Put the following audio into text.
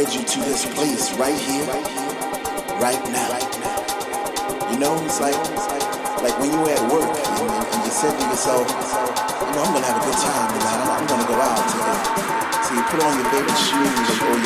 led you to this place right here, right now. You know, it's like when you were at work and you said to yourself, you know, I'm gonna have a good time tonight. I'm gonna go out today. So you put on your favorite shoes or